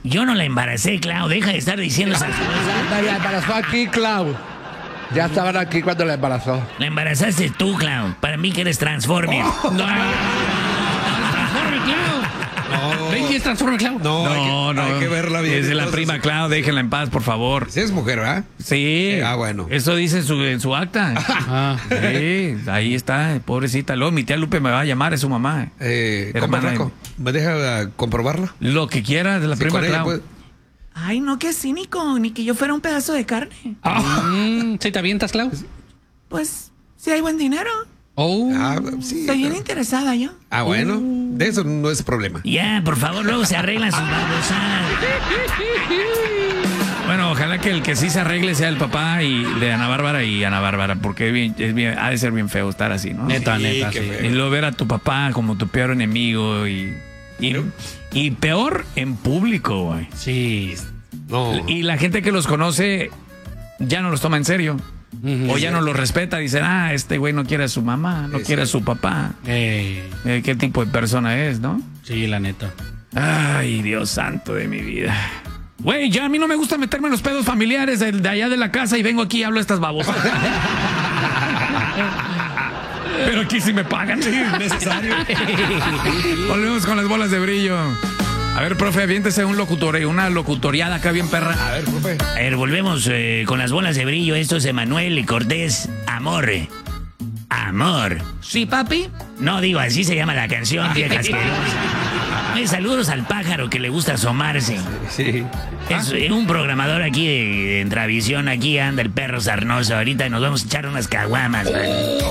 Yo no la embaracé, Clau. Deja de estar diciendo esas cosas. La embarazó aquí, Clau. Ya estaban aquí cuando la embarazó. La embarazaste tú, Clau. Para mí que eres Transformer. Transformer, Clau. No. ¿Ven quién es Transformer, Clau? No, hay que verla bien. Es de la Entonces, prima Clau, déjenla en paz, por favor. sí es mujer, ¿verdad? Sí. Bueno. Eso dice en su acta. Sí, ahí está, pobrecita. Luego mi tía Lupe me va a llamar, es su mamá. ¿Cómo, Hermana Flaco? ¿Me deja comprobarla? Lo que quiera de la Sí, prima con ella, Clau. pues. Ay, no, qué cínico. Ni que yo fuera un pedazo de carne. ¿Sí te avientas, Clau? Pues, si hay buen dinero. Oh. Sí. Estoy bien interesada yo. Bueno, de eso no es problema. Ya, por favor, luego se arreglan sus babosadas. Bueno, ojalá que el que sí se arregle sea el papá y de Ana Bárbara, porque ha de ser bien feo estar así, ¿no? Neta, Sí, neta, qué sí. feo. Y luego ver a tu papá como tu peor enemigo y peor en público, güey. Sí. No. Y la gente que los conoce ya no los toma en serio. O ya no los respeta. Dicen, este güey no quiere a su mamá, no quiere a su papá. ¿Qué tipo de persona es, no? Sí, la neta. Ay, Dios santo de mi vida. Güey, ya a mí no me gusta meterme en los pedos familiares de allá de la casa y vengo aquí y hablo estas babosas. Pero aquí sí me pagan. Sí, es necesario. Volvemos con las bolas de brillo. A ver, profe, aviéntese una locutoriada acá bien perra. A ver, profe. A ver, volvemos con las bolas de brillo. Esto es Emanuel Cortés. Amor. Amor. ¿Sí, papi? No, digo, así se llama la canción, vieja asquerosa. Saludos al pájaro que le gusta asomarse. Sí. Es un programador aquí de Entravisión. Aquí anda el perro sarnoso. Ahorita nos vamos a echar unas caguamas, man.